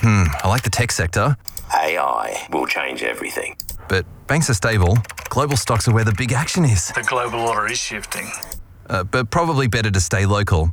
I like the tech sector, AI will change everything. but banks are stable. Global stocks are where the big action is. The global order is shifting. But probably better to stay local.